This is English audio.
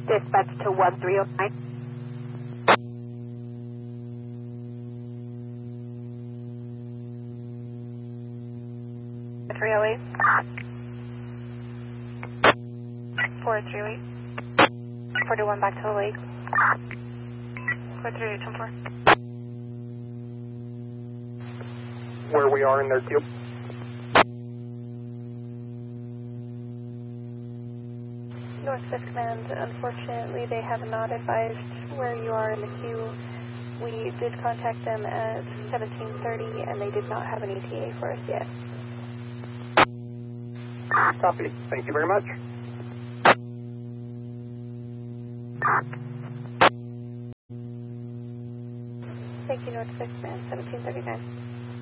Dispatch to 1309. 308. 438. 41 back to the lake. 438, 10-4. Where we are in their queue. North 5th Command, unfortunately they have not advised where you are in the queue. We did contact them at 1730 and they did not have an ETA for us yet. Copy. Thank you very much. Thank you, North 5th Command, 1739.